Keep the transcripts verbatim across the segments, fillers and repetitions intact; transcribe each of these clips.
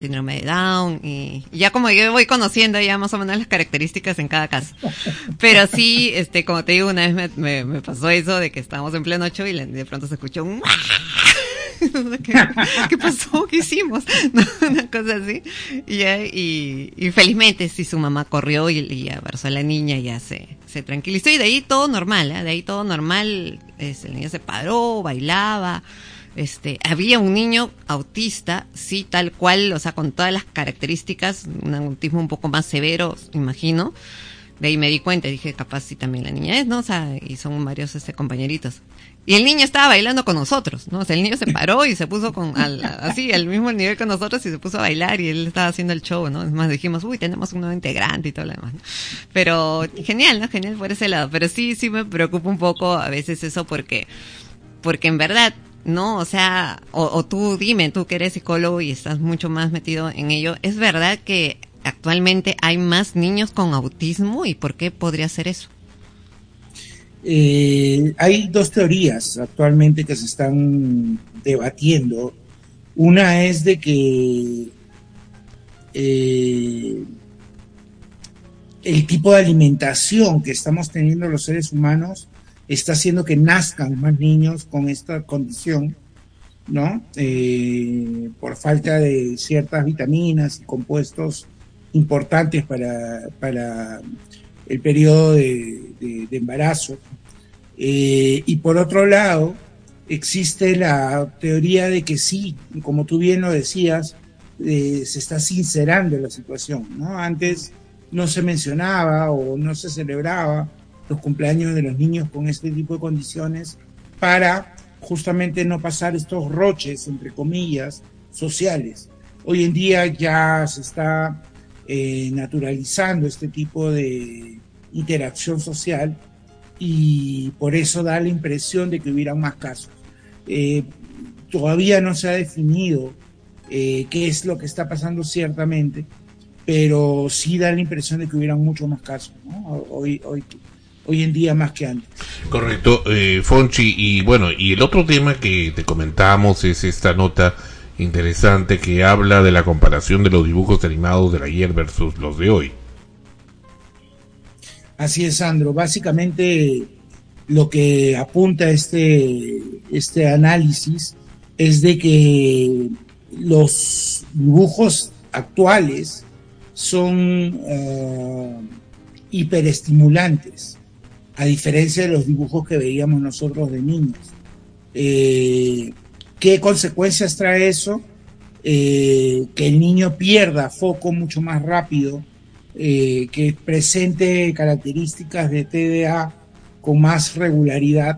síndrome de Down, y ya como yo voy conociendo ya más o menos las características en cada caso. Pero sí, este, como te digo, una vez me, me, me pasó eso de que estábamos en pleno show y de pronto se escuchó un ¿Qué, ¿Qué pasó? ¿Qué hicimos? No, una cosa así. Y, ya, y, y felizmente sí su mamá corrió y, y abrazó a la niña y ya se, se tranquilizó. Y de ahí todo normal, ¿eh? De ahí todo normal. Es, el niño se paró, bailaba. Este, había un niño autista, sí, tal cual, o sea, con todas las características, un autismo un poco más severo, imagino. De ahí me di cuenta y dije, capaz sí también la niña es, ¿no? O sea, y son varios este compañeritos. Y el niño estaba bailando con nosotros, ¿no? O sea, el niño se paró y se puso con, al, así, al mismo nivel con nosotros y se puso a bailar y él estaba haciendo el show, ¿no? Es más, dijimos, uy, tenemos un nuevo integrante y todo lo demás, ¿no? Pero genial, ¿no? Genial por ese lado. Pero sí, sí me preocupa un poco a veces eso porque, porque en verdad, ¿no? O sea, o, o tú dime, tú que eres psicólogo y estás mucho más metido en ello, ¿es verdad que actualmente hay más niños con autismo y por qué podría ser eso? Eh, hay dos teorías actualmente que se están debatiendo. Una es de que eh, el tipo de alimentación que estamos teniendo los seres humanos está haciendo que nazcan más niños con esta condición, ¿no? Eh, por falta de ciertas vitaminas y compuestos importantes para, para el periodo de, de, de embarazo. Eh, y por otro lado, existe la teoría de que sí, como tú bien lo decías, eh, se está sincerando la situación, ¿no? Antes no se mencionaba o no se celebraba los cumpleaños de los niños con este tipo de condiciones para justamente no pasar estos roches, entre comillas, sociales. Hoy en día ya se está eh, naturalizando este tipo de interacción social y por eso da la impresión de que hubieran más casos. Eh, todavía no se ha definido eh, qué es lo que está pasando ciertamente, pero sí da la impresión de que hubieran muchos más casos, ¿no? Hoy, hoy, hoy en día más que antes. Correcto, eh, Fonchi, y bueno, y el otro tema que te comentábamos es esta nota interesante que habla de la comparación de los dibujos animados del ayer versus los de hoy. Así es, Sandro. Básicamente lo que apunta este, este análisis es de que los dibujos actuales son uh, hiperestimulantes, a diferencia de los dibujos que veíamos nosotros de niños. Eh, ¿Qué consecuencias trae eso? Eh, que el niño pierda foco mucho más rápido, eh, que presente características de T D A con más regularidad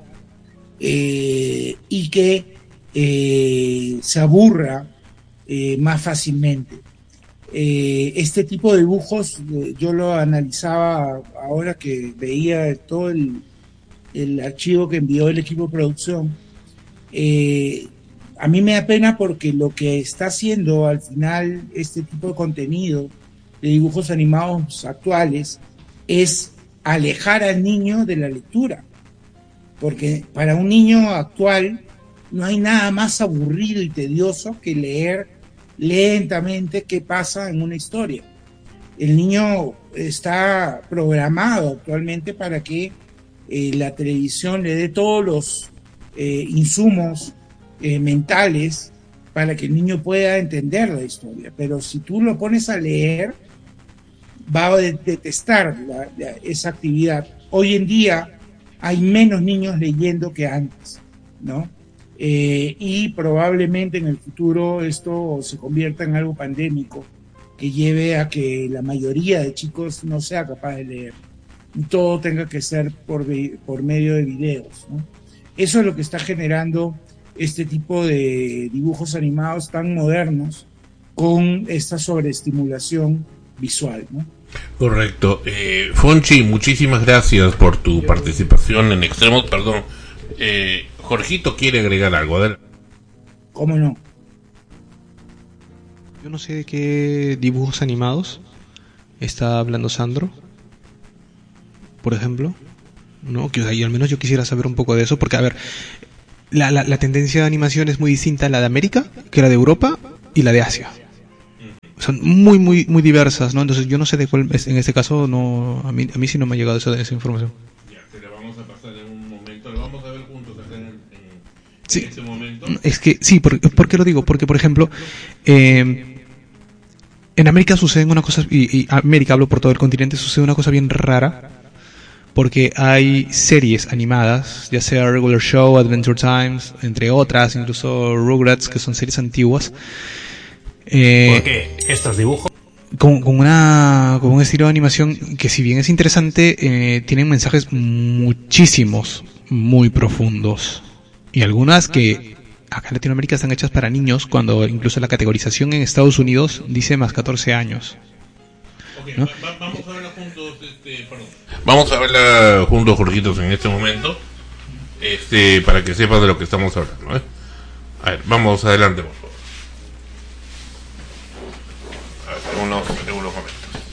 eh, y que eh, se aburra eh, más fácilmente. Eh, este tipo de dibujos eh, yo lo analizaba ahora que veía todo el, el archivo que envió el equipo de producción. Eh, a mí me da pena porque lo que está haciendo al final este tipo de contenido de dibujos animados actuales es alejar al niño de la lectura, porque para un niño actual no hay nada más aburrido y tedioso que leer lentamente qué pasa en una historia. El niño está programado actualmente para que eh, la televisión le dé todos los eh, insumos eh, mentales para que el niño pueda entender la historia, pero si tú lo pones a leer va a detestar la, la, esa actividad. Hoy en día hay menos niños leyendo que antes, ¿no? Eh, y probablemente en el futuro esto se convierta en algo pandémico que lleve a que la mayoría de chicos no sea capaz de leer y todo tenga que ser por, por medio de videos, ¿no? Eso es lo que está generando este tipo de dibujos animados tan modernos con esta sobreestimulación visual, ¿no? Correcto. Eh, Fonchi, muchísimas gracias por tu participación en Extremos. Perdón, eh, Jorgito quiere agregar algo. A ver. ¿Cómo no? Yo no sé de qué dibujos animados está hablando Sandro, por ejemplo, ¿no? Que, o sea, y al menos yo quisiera saber un poco de eso, porque, a ver, la, la, la tendencia de animación es muy distinta a la de América, que la de Europa y la de Asia. son muy, muy, muy diversas, ¿no? Entonces yo no sé de cuál, en este caso, no, a mí, a mí sí no me ha llegado esa, esa información. Ya, te la vamos a pasar en un momento, la vamos a ver juntos acá en, en, Sí. en este momento. Es que, sí, ¿por, ¿por qué lo digo? Porque, por ejemplo, eh, en América sucede una cosa, y, y América, hablo por todo el continente, sucede una cosa bien rara, porque hay series animadas, ya sea Regular Show, Adventure Times, entre otras, incluso Rugrats, que son series antiguas. Eh, ¿Por qué estos dibujos? Con, con, una, con un estilo de animación que, si bien es interesante, eh, tienen mensajes muchísimos, muy profundos. Y algunas que acá en Latinoamérica están hechas para niños, cuando incluso la categorización en Estados Unidos dice más catorce años. Okay, ¿no? va, vamos a verla juntos, este, perdón. Vamos a verla juntos, Jorgitos, en este momento, este, para que sepas de lo que estamos hablando, ¿eh? A ver, vamos adelante, por favor. A ver, unos, unos momentos.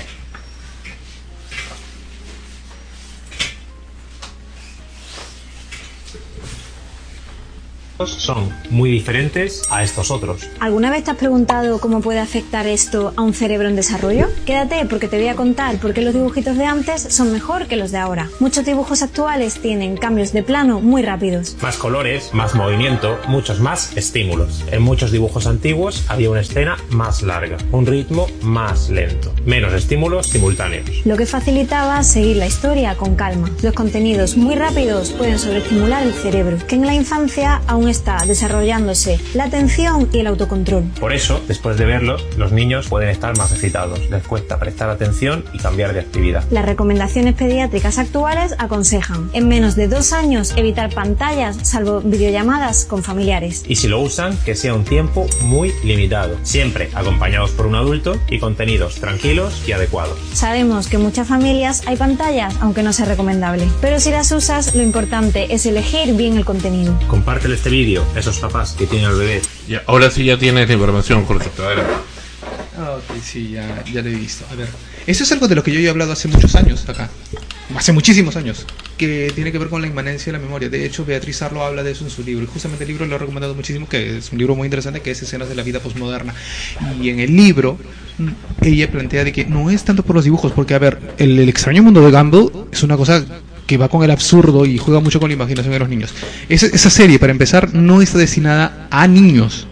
Son muy diferentes a estos otros. ¿Alguna vez te has preguntado cómo puede afectar esto a un cerebro en desarrollo? Quédate porque te voy a contar por qué los dibujitos de antes son mejor que los de ahora. Muchos dibujos actuales tienen cambios de plano muy rápidos. Más colores, más movimiento, muchos más estímulos. En muchos dibujos antiguos había una escena más larga, un ritmo más lento, menos estímulos simultáneos. Lo que facilitaba seguir la historia con calma. Los contenidos muy rápidos pueden sobreestimular el cerebro, que en la infancia aún está desarrollándose la atención y el autocontrol. Por eso, después de verlo, los niños pueden estar más agitados, les cuesta prestar atención y cambiar de actividad. Las recomendaciones pediátricas actuales aconsejan, en menos de dos años, evitar pantallas, salvo videollamadas con familiares. Y si lo usan, que sea un tiempo muy limitado, siempre acompañados por un adulto y contenidos tranquilos y adecuados. Sabemos que en muchas familias hay pantallas, aunque no sea recomendable, pero si las usas, lo importante es elegir bien el contenido. Compártelo este vídeo a esos papás que tienen al bebé. Ya, ahora sí ya tienes la información, Jorgito, adelante. Ah, ok, sí, ya, ya lo he visto. A ver, eso es algo de lo que yo he hablado hace muchos años acá, hace muchísimos años, que tiene que ver con la inmanencia de la memoria. De hecho, Beatriz Arlo habla de eso en su libro, y justamente el libro lo he recomendado muchísimo, que es un libro muy interesante, que es Escenas de la vida postmoderna. Y en el libro, ella plantea de que no es tanto por los dibujos, porque, a ver, el, el extraño mundo de Gumball es una cosa que va con el absurdo y juega mucho con la imaginación de los niños. Esa, esa serie, para empezar, no está destinada a niños.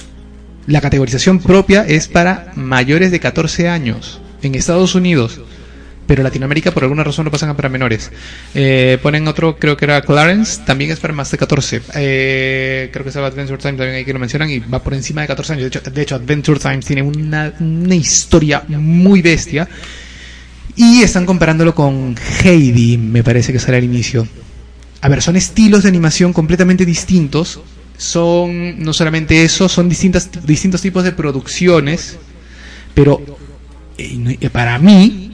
La categorización propia es para mayores de catorce años en Estados Unidos, pero Latinoamérica por alguna razón lo pasan para menores. Eh, ponen otro, creo que era Clarence, también es para más de catorce. Eh, creo que es Adventure Time, también hay que lo mencionan, y va por encima de catorce años. De hecho, de hecho Adventure Time tiene una, una historia muy bestia. Y están comparándolo con Heidi, me parece que sale al inicio. A ver, son estilos de animación completamente distintos. Son, no solamente eso, son distintas, distintos tipos de producciones. Pero, eh, para mí,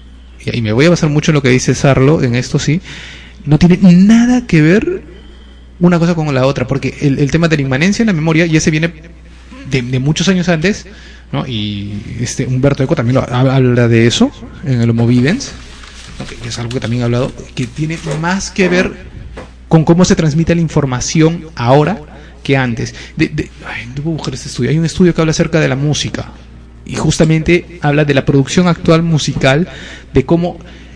y me voy a basar mucho en lo que dice Sarlo, en esto sí, no tiene nada que ver una cosa con la otra. Porque el, el tema de la inmanencia en la memoria ya se viene de, de muchos años antes, ¿no? Y este Humberto Eco también lo, habla de eso en el Homo Videns, ¿no? Que es algo que también ha hablado, que tiene más que ver con cómo se transmite la información ahora que antes. De, de, ay, debo buscar este estudio. Hay un estudio que habla acerca de la música y justamente habla de la producción actual musical, de cómo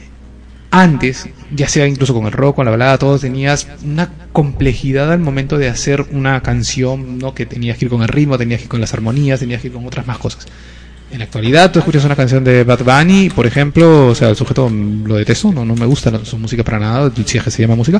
antes, ya sea incluso con el rock, con la balada, todo tenías una complejidad al momento de hacer una canción, ¿no? Que tenías que ir con el ritmo, tenías que ir con las armonías, tenías que ir con otras más cosas. En la actualidad, tú escuchas una canción de Bad Bunny, por ejemplo, o sea, el sujeto lo detesto, no, no me gusta su música para nada, si es que se llama música,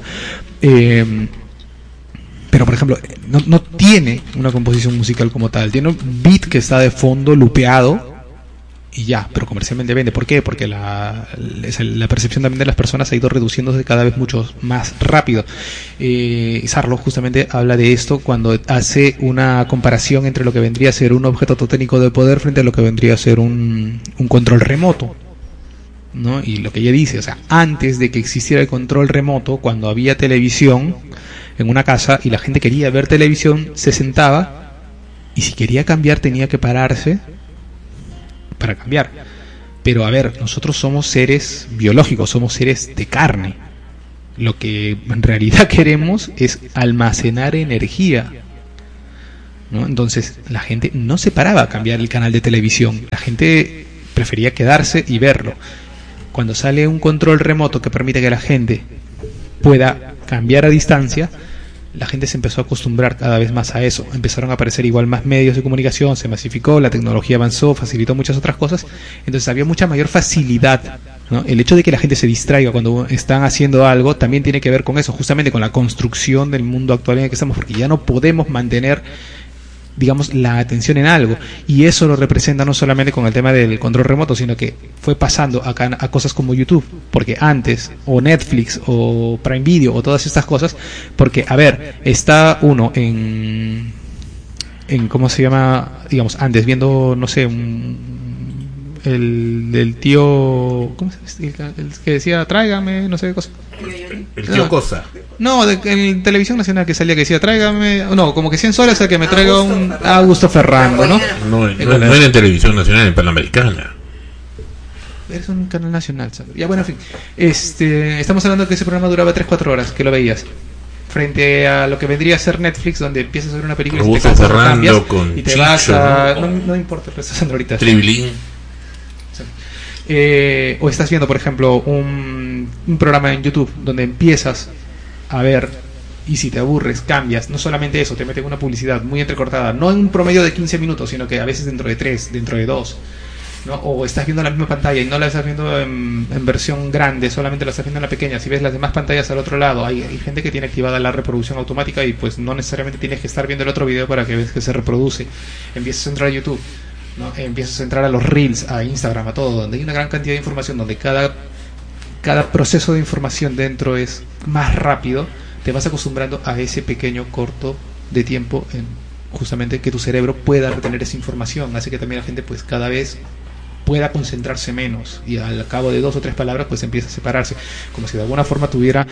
eh, pero por ejemplo, no, no tiene una composición musical como tal, tiene un beat que está de fondo, lupeado, y ya, pero comercialmente vende. ¿Por qué? Porque la, la percepción también de las personas ha ido reduciéndose cada vez mucho más rápido. Eh, Sarlo justamente habla de esto cuando hace una comparación entre lo que vendría a ser un objeto totémico de poder frente a lo que vendría a ser un, un control remoto, ¿no? Y lo que ella dice, o sea, antes de que existiera el control remoto, cuando había televisión en una casa y la gente quería ver televisión, se sentaba y si quería cambiar tenía que pararse para cambiar. Pero a ver, nosotros somos seres biológicos, somos seres de carne. Lo que en realidad queremos es almacenar energía. ¿no? Entonces la gente no se paraba a cambiar el canal de televisión, la gente prefería quedarse y verlo. Cuando sale un control remoto que permite que la gente pueda cambiar a distancia, la gente se empezó a acostumbrar cada vez más a eso. Empezaron a aparecer igual más medios de comunicación, se masificó, la tecnología avanzó, facilitó muchas otras cosas, entonces había mucha mayor facilidad, ¿no? El hecho de que la gente se distraiga cuando están haciendo algo también tiene que ver con eso, justamente con la construcción del mundo actual en el que estamos, porque ya no podemos mantener, digamos, la atención en algo, y eso lo representa no solamente con el tema del control remoto, sino que fue pasando acá a cosas como YouTube, porque antes, o Netflix, o Prime Video, o todas estas cosas, porque, a ver, está uno en, en ¿cómo se llama? Digamos, antes, viendo, no sé, un, el del tío, ¿cómo se llama? El, el que decía, tráigame, no sé qué cosa. El tío no. Cosa. No, de, en televisión nacional que salía que decía, tráigame, no, como que cien soles a que me traiga Augusto un Ferrando. Augusto Ferrando, ¿no? No, no, no era en televisión nacional, en Panamericana. Es un canal nacional, ¿sabes? Ya, bueno, en fin. Este, estamos hablando de que ese programa duraba tres cuatro horas, que lo veías. Frente a lo que vendría a ser Netflix, donde empiezas a ver una película y Augusto te cansas, Ferrando cambias, con y te Chicho, vas a... ¿no? No, no importa, pero estás hablando ahorita. Tribilín. Eh, o estás viendo, por ejemplo, un, un programa en YouTube donde empiezas a ver y si te aburres, cambias. No solamente eso, te meten una publicidad muy entrecortada, no en un promedio de quince minutos, sino que a veces dentro de tres, dentro de dos, ¿no? O estás viendo la misma pantalla y no la estás viendo en, en versión grande, solamente la estás viendo en la pequeña. Si ves las demás pantallas al otro lado, hay, hay gente que tiene activada la reproducción automática y pues no necesariamente tienes que estar viendo el otro video para que veas que se reproduce. Empiezas a entrar a YouTube, ¿no? Empiezas a entrar a los Reels, a Instagram, a todo, donde hay una gran cantidad de información, donde cada, cada proceso de información dentro es más rápido. Te vas acostumbrando a ese pequeño corto de tiempo en justamente que tu cerebro pueda retener esa información, hace que también la gente pues cada vez pueda concentrarse menos y al cabo de dos o tres palabras pues empieza a separarse, como si de alguna forma tuviera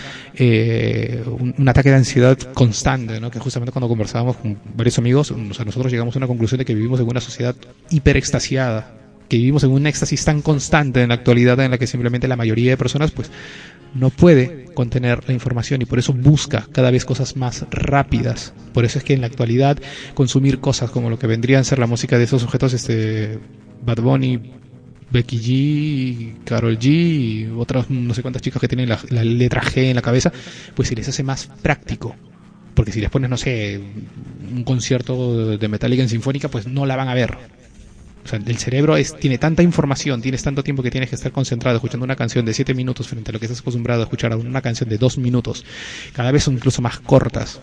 eh, un, un ataque de ansiedad constante, ¿no? Que justamente cuando conversábamos con varios amigos, o sea, nosotros llegamos a una conclusión de que vivimos en una sociedad hiperextasiada, que vivimos en un éxtasis tan constante en la actualidad en la que simplemente la mayoría de personas pues no puede contener la información y por eso busca cada vez cosas más rápidas. Por eso es que en la actualidad consumir cosas como lo que vendrían a ser la música de esos sujetos, este Bad Bunny, Becky G, Karol G y otras no sé cuántas chicas que tienen la, la letra G en la cabeza, pues si les hace más práctico. Porque si les pones, no sé, un concierto de Metallica en sinfónica, pues no la van a ver. O sea, el cerebro es, tiene tanta información, tienes tanto tiempo que tienes que estar concentrado escuchando una canción de siete minutos frente a lo que estás acostumbrado a escuchar a una canción de dos minutos. Cada vez son incluso más cortas.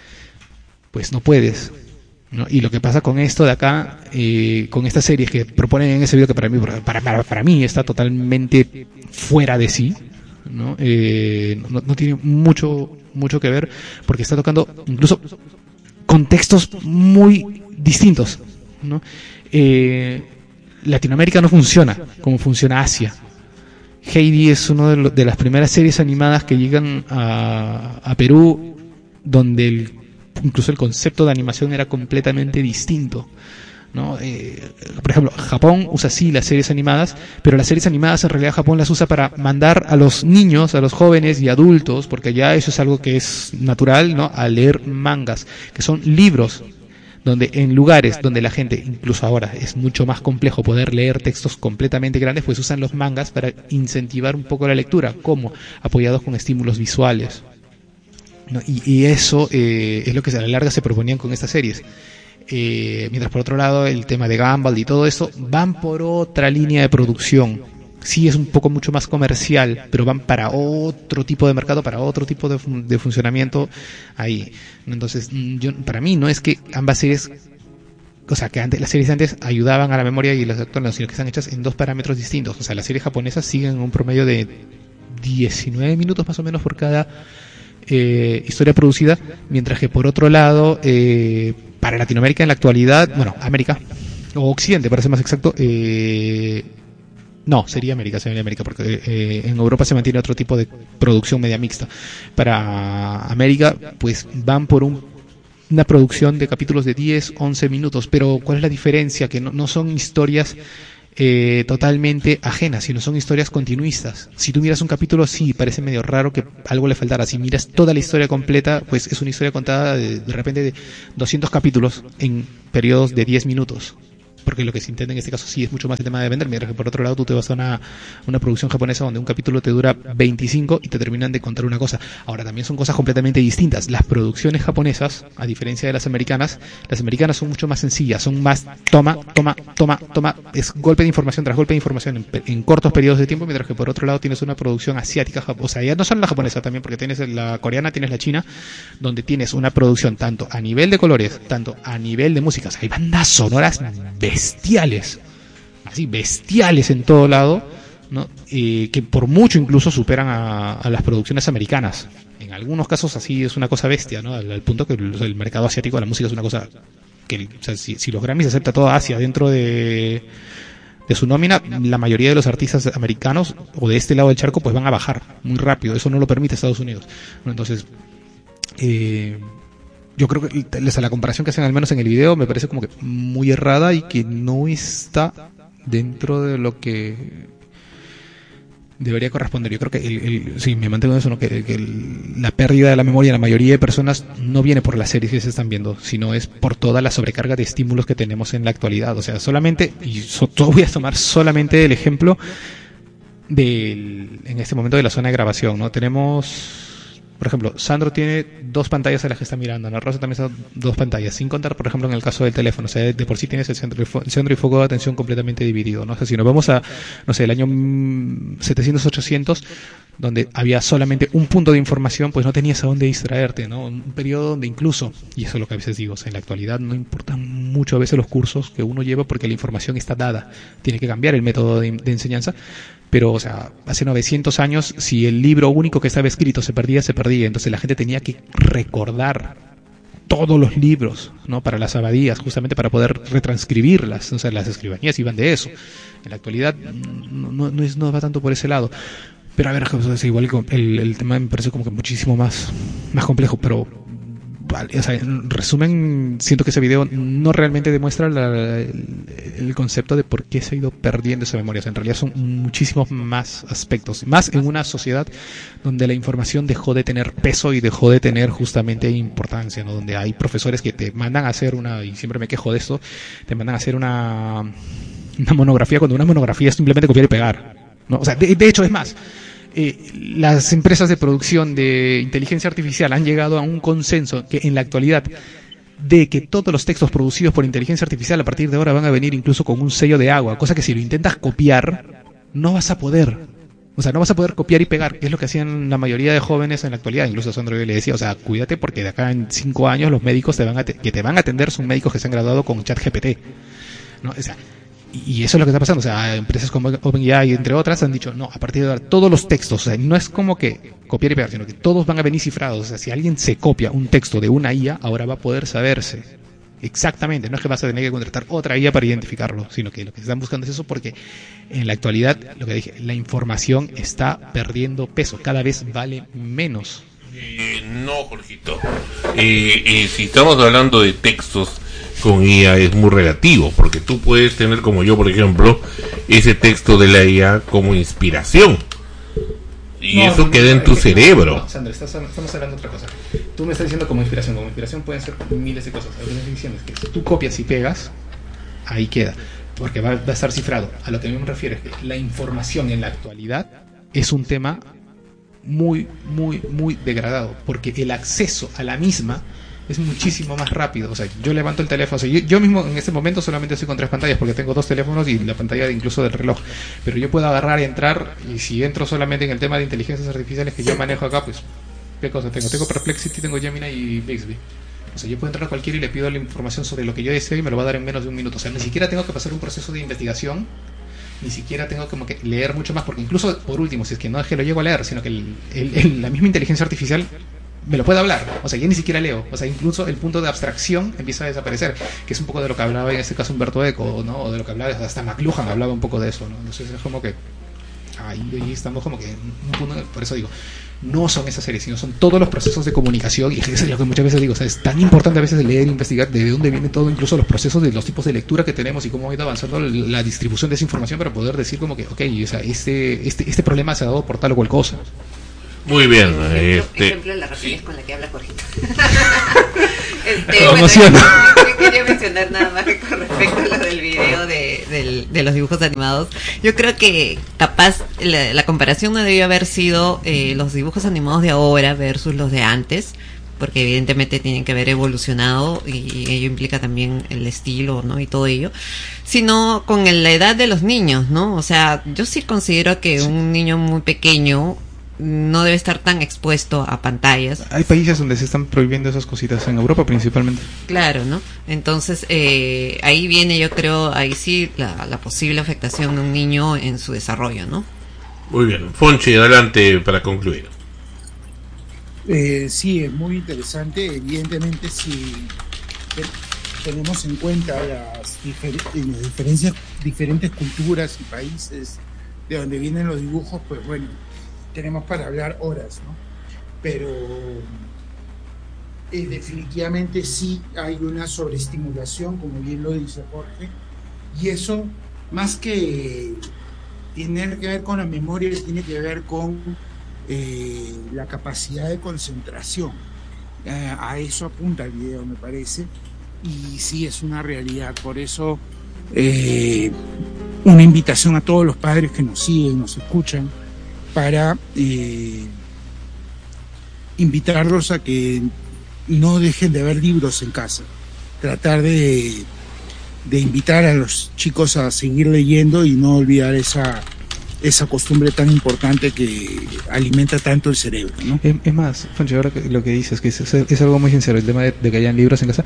Pues no puedes, ¿no? Y lo que pasa con esto de acá, eh, con estas series que proponen en ese video, que para mí, para, para, para mí está totalmente fuera de sí, ¿no? Eh, no, no tiene mucho, mucho que ver, porque está tocando incluso contextos muy distintos, ¿no? Eh, Latinoamérica no funciona como funciona Asia. Heidi es una de, lo, de las primeras series animadas que llegan a, a Perú, donde el, incluso el concepto de animación era completamente distinto, ¿no? Eh, por ejemplo, Japón usa sí las series animadas, pero las series animadas en realidad Japón las usa para mandar a los niños, a los jóvenes y adultos, porque ya eso es algo que es natural, ¿no? A leer mangas, que son libros donde en lugares donde la gente, incluso ahora es mucho más complejo poder leer textos completamente grandes, pues usan los mangas para incentivar un poco la lectura, como apoyados con estímulos visuales, ¿no? Y, y eso eh, es lo que a la larga se proponían con estas series. Eh, mientras por otro lado el tema de Gumball y todo eso van por otra línea de producción. Sí es un poco mucho más comercial, pero van para otro tipo de mercado, para otro tipo de, fun- de funcionamiento ahí. Entonces, yo, para mí no es que ambas series, o sea, que antes las series antes ayudaban a la memoria y las actuales, sino que están hechas en dos parámetros distintos. O sea, las series japonesas siguen un promedio de diecinueve minutos más o menos por cada eh, historia producida, mientras que por otro lado, eh, para Latinoamérica en la actualidad, bueno, América, o Occidente para ser más exacto, eh, no, sería América, sería América, porque eh, en Europa se mantiene otro tipo de producción media mixta. Para América, pues van por un, una producción de capítulos de diez, once minutos, pero ¿cuál es la diferencia? Que no, no son historias eh, totalmente ajenas, sino son historias continuistas. Si tú miras un capítulo, sí, parece medio raro que algo le faltara. Si miras toda la historia completa, pues es una historia contada de, de repente de doscientos capítulos en periodos de diez minutos. Porque lo que se intenta en este caso sí es mucho más el tema de vender, mientras que por otro lado tú te vas a una, una producción japonesa donde un capítulo te dura veinticinco y te terminan de contar una cosa. Ahora, también son cosas completamente distintas. Las producciones japonesas, a diferencia de las americanas, las americanas son mucho más sencillas, son más toma, toma, toma, toma, es golpe de información tras golpe de información en, en cortos periodos de tiempo, mientras que por otro lado tienes una producción asiática, o sea, ya no son la japonesa también, porque tienes la coreana, tienes la china, donde tienes una producción tanto a nivel de colores, tanto a nivel de música, o sea, hay bandas sonoras bestiales, así bestiales en todo lado, ¿no? Eh, que por mucho incluso superan a, a las producciones americanas. En algunos casos así es una cosa bestia, ¿no? Al, al punto que el, el mercado asiático de la música es una cosa que, o sea, si, si los Grammys acepta toda Asia dentro de, de su nómina, la mayoría de los artistas americanos o de este lado del charco pues van a bajar muy rápido. Eso no lo permite Estados Unidos, ¿no? Entonces, eh, yo creo que la comparación que hacen al menos en el video me parece como que muy errada y que no está dentro de lo que debería corresponder. Yo creo que el, el, sí, me mantengo en eso, ¿no? que, que el, la pérdida de la memoria de la mayoría de personas no viene por las series que se están viendo, sino es por toda la sobrecarga de estímulos que tenemos en la actualidad. O sea, solamente, y so, voy a tomar solamente el ejemplo del, en este momento de la zona de grabación, ¿no? Tenemos, por ejemplo, Sandro tiene dos pantallas a las que está mirando, Ana Rosa también está dos pantallas, sin contar, por ejemplo, en el caso del teléfono. O sea, de por sí tienes el centro, el centro y foco de atención completamente dividido, ¿no? O sea, si nos vamos a, no sé, el año setecientos, ochocientos, donde había solamente un punto de información, pues no tenías a dónde distraerte, ¿no? Un periodo donde incluso, y eso es lo que a veces digo, o sea, en la actualidad no importan mucho a veces los cursos que uno lleva porque la información está dada, tiene que cambiar el método de, de enseñanza. Pero, o sea, hace novecientos años, si el libro único que estaba escrito se perdía, se perdía. Entonces la gente tenía que recordar todos los libros, ¿no? Para las abadías, justamente para poder retranscribirlas. O sea, las escribanías iban de eso. En la actualidad no, no, no, es, no va tanto por ese lado. Pero a ver, o sea, igual el, el tema me parece como que muchísimo más, más complejo, pero vale, o sea, en resumen, siento que ese video no realmente demuestra la, el, el concepto de por qué se ha ido perdiendo esa memoria. O sea, en realidad son muchísimos más aspectos, más en una sociedad donde la información dejó de tener peso y dejó de tener justamente importancia, ¿no? Donde hay profesores que te mandan a hacer una, y siempre me quejo de esto, te mandan a hacer una, una monografía, cuando una monografía es simplemente copiar y pegar, ¿no? O sea, de, de hecho es más, Eh, las empresas de producción de inteligencia artificial han llegado a un consenso que en la actualidad de que todos los textos producidos por inteligencia artificial a partir de ahora van a venir incluso con un sello de agua, cosa que si lo intentas copiar no vas a poder, o sea, no vas a poder copiar y pegar, que es lo que hacían la mayoría de jóvenes en la actualidad. Incluso a Sandro le decía, o sea, cuídate porque de acá en cinco años los médicos te van a te- que te van a atender son médicos que se han graduado con ChatGPT, ¿no? O sea, y eso es lo que está pasando. O sea, empresas como OpenAI, entre otras, han dicho, no, a partir de ahora, todos los textos, o sea, no es como que copiar y pegar, sino que todos van a venir cifrados. O sea, si alguien se copia un texto de una I A, ahora va a poder saberse exactamente. No es que vas a tener que contratar otra I A para identificarlo, sino que lo que están buscando es eso, porque en la actualidad, lo que dije, la información está perdiendo peso, cada vez vale menos. Eh, no, Jorgito. Eh, eh, si estamos hablando de textos con I A es muy relativo, porque tú puedes tener, como yo por ejemplo, ese texto de la I A como inspiración y No, eso no, queda no, en tu es que- cerebro. No, Sandra, estás, estamos hablando de otra cosa. Tú me estás diciendo como inspiración. Como inspiración pueden ser miles de cosas. Lo que estoy diciendo es que si tú copias y pegas, ahí queda, porque va, va a estar cifrado. A lo que a mí me refiero es que la información en la actualidad es un tema muy, muy, muy degradado, porque el acceso a la misma es muchísimo más rápido. O sea, yo levanto el teléfono, o sea, yo, yo mismo en este momento solamente estoy con tres pantallas porque tengo dos teléfonos y la pantalla de, incluso del reloj, pero yo puedo agarrar y entrar, y si entro solamente en el tema de inteligencias artificiales que yo manejo acá, pues ¿qué cosa tengo? Tengo Perplexity, tengo Gemini y Bixby. O sea, yo puedo entrar a cualquiera y le pido la información sobre lo que yo deseo y me lo va a dar en menos de un minuto. O sea, ni siquiera tengo que pasar un proceso de investigación, ni siquiera tengo como que leer mucho más, porque incluso, por último, si es que no es que lo llego a leer, sino que el, el, el, la misma inteligencia artificial me lo puede hablar. O sea, yo ni siquiera leo. O sea, incluso el punto de abstracción empieza a desaparecer, que es un poco de lo que hablaba en este caso Humberto Eco, ¿no? O de lo que hablaba, hasta McLuhan hablaba un poco de eso, ¿no? Entonces es como que ahí, ahí estamos como que en un punto, por eso digo, no son esas series, sino son todos los procesos de comunicación, y eso es lo que muchas veces digo, o sea, es tan importante a veces leer e investigar de dónde viene todo, incluso los procesos de los tipos de lectura que tenemos y cómo ha ido avanzando la distribución de esa información para poder decir como que, ok, o sea, este, este, este problema se ha dado por tal o cual cosa. Muy bien. Ejemplo, Este... ejemplo de la rapidez sí. con la que habla Jorgito. este, bueno, yo, yo quería mencionar nada más que con respecto a lo del video de, del, de los dibujos animados. Yo creo que capaz la, la comparación no debió haber sido eh, los dibujos animados de ahora versus los de antes, porque evidentemente tienen que haber evolucionado y ello implica también el estilo, ¿no? Y todo ello, sino con la edad de los niños, ¿no? O sea, yo sí considero que un niño muy pequeño no debe estar tan expuesto a pantallas. Hay países donde se están prohibiendo esas cositas, en Europa principalmente. Claro, ¿no? Entonces, eh, ahí viene, yo creo, ahí sí la, la posible afectación de un niño en su desarrollo, ¿no? Muy bien. Fonchi, adelante para concluir. Eh, sí, es muy interesante. Evidentemente, si tenemos en cuenta las, difer las diferencias, diferentes culturas y países de donde vienen los dibujos, pues bueno, tenemos para hablar horas, ¿no? Pero eh, definitivamente sí hay una sobreestimulación, como bien lo dice Jorge, y eso, más que tener que ver con la memoria, tiene que ver con eh, la capacidad de concentración. Eh, a eso apunta el video, me parece, y sí es una realidad. Por eso eh, una invitación a todos los padres que nos siguen, nos escuchan, para eh, invitarlos a que no dejen de ver libros en casa, tratar de, de invitar a los chicos a seguir leyendo y no olvidar esa, esa costumbre tan importante que alimenta tanto el cerebro, ¿no? Es, es más, Fonchi, ahora que lo que dices, que es, es, es algo muy sincero, el tema de, de que hayan libros en casa.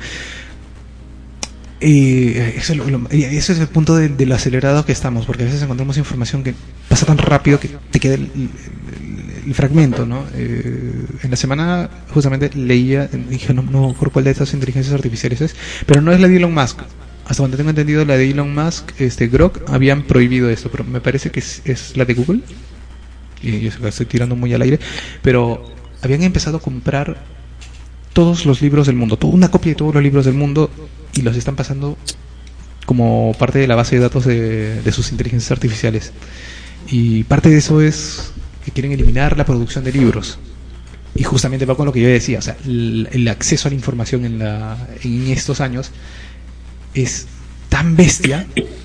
Eh, eso, es lo, lo, eso es el punto de, de lo acelerado que estamos, porque a veces encontramos información que pasa tan rápido que te queda el, el, el fragmento, ¿no? Eh, en la semana justamente leía, dije, no, no por cuál de estas inteligencias artificiales es, pero no es la de Elon Musk. Hasta donde tengo entendido, la de Elon Musk, este Grok, habían prohibido esto, pero me parece que es, es la de Google, y yo la estoy tirando muy al aire, pero habían empezado a comprar todos los libros del mundo, toda una copia de todos los libros del mundo, y los están pasando como parte de la base de datos de, de sus inteligencias artificiales. Y parte de eso es que quieren eliminar la producción de libros. Y justamente va con lo que yo decía, o sea, el, el acceso a la información en, la, en estos años es tan bestia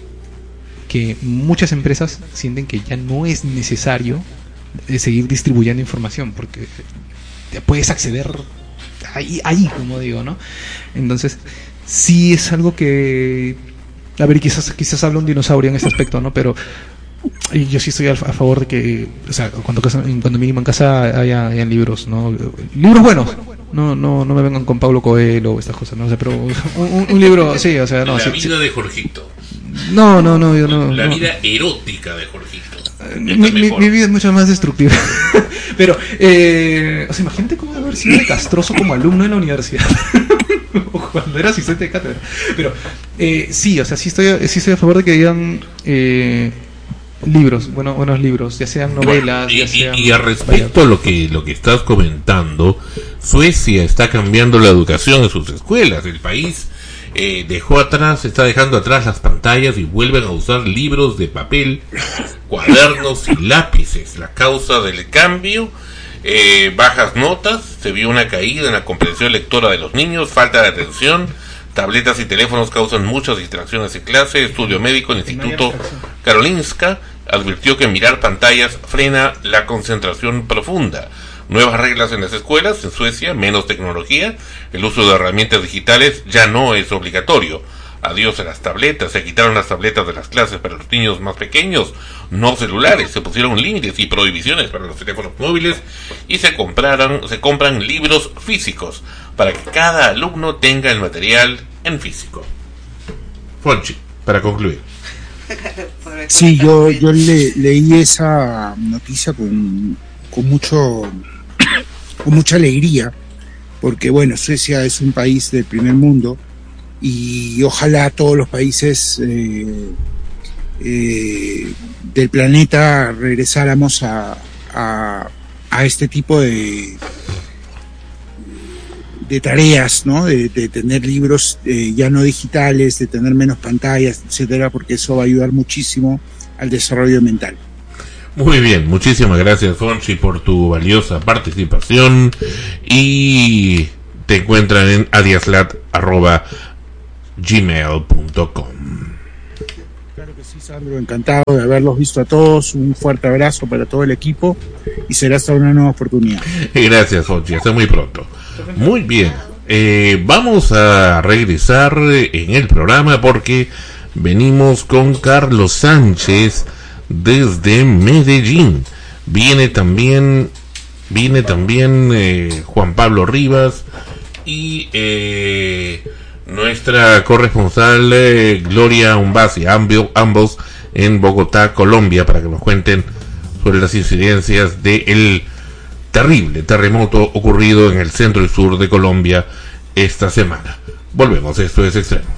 que muchas empresas sienten que ya no es necesario seguir distribuyendo información, porque puedes acceder ahí, ahí como digo, ¿no? Entonces sí es algo que, a ver, quizás quizás habla un dinosaurio en este aspecto, ¿no? Pero yo sí estoy a, a favor de que, o sea, cuando cuando mínimo en casa haya, hayan libros, ¿no? Libros buenos. No no no me vengan con Paulo Coelho o estas cosas, no, o sea, pero un, un, un libro, sí, o sea, no. La sí, vida sí. de Jorgito. No, no, no, yo no. La no. vida erótica de Jorgito. Mi, mi, mi vida es mucho más destructiva. Pero, eh, o sea, imagínate cómo debe haber sido de castroso como alumno en la universidad. O cuando era asistente de cátedra. Pero, eh, sí, o sea, sí estoy, sí estoy a favor de que digan eh, libros, bueno, buenos libros, ya sean novelas, bueno, y, ya sean... y, y al respecto a lo que, lo que estás comentando, Suecia está cambiando la educación en sus escuelas. El país eh, dejó atrás, está dejando atrás las pantallas y vuelven a usar libros de papel, cuadernos y lápices. La causa del cambio, eh, bajas notas, se vio una caída en la comprensión lectora de los niños, falta de atención, tabletas y teléfonos causan muchas distracciones en clase. Estudio médico del Instituto Karolinska advirtió que mirar pantallas frena la concentración profunda. Nuevas reglas en las escuelas en Suecia, menos tecnología, el uso de herramientas digitales ya no es obligatorio. Adiós a las tabletas, se quitaron las tabletas de las clases para los niños más pequeños, no celulares, se pusieron límites y prohibiciones para los teléfonos móviles y se compraron, se compran libros físicos para que cada alumno tenga el material en físico. Fonchi, para concluir. Sí, yo, yo le, leí esa noticia con, con mucho con mucha alegría, porque bueno, Suecia es un país del primer mundo y ojalá todos los países eh, eh, del planeta regresáramos a, a, a este tipo de de tareas, ¿no? De, de tener libros eh, ya no digitales, de tener menos pantallas, etcétera, porque eso va a ayudar muchísimo al desarrollo mental. Muy bien, muchísimas gracias, Fonchi, por tu valiosa participación, y te encuentran en adiaslat arroba gmail punto com. Claro que sí, Sandro, encantado de haberlos visto a todos, un fuerte abrazo para todo el equipo y será hasta una nueva oportunidad. Gracias, Fonchi, hasta muy pronto. Muy bien, eh, vamos a regresar en el programa porque venimos con Carlos Sánchez desde Medellín. Viene también, viene también eh, Juan Pablo Rivas y eh, nuestra corresponsal eh, Gloria Umbasi, ambos, ambos en Bogotá, Colombia, para que nos cuenten sobre las incidencias del terrible terremoto ocurrido en el centro y sur de Colombia esta semana. Volvemos, esto es Extremos.